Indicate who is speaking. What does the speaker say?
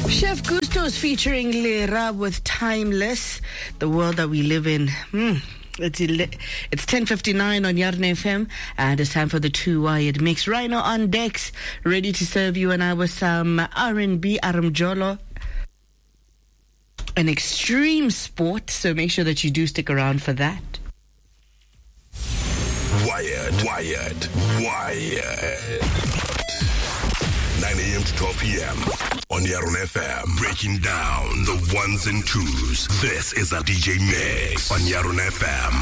Speaker 1: Chef Gusto's featuring Lera with Timeless, the world that we live in. It's 10:59 on Yarn FM, and it's time for the Two Wired Mix. Rhino on decks, ready to serve you and I with some R&B, Aramjolo, an extreme sport, so make sure that you do stick around for that.
Speaker 2: Wired. 9 a.m. to 12 p.m. on Yarn FM. Breaking down the ones and twos. This is a DJ Mix on Yarn FM.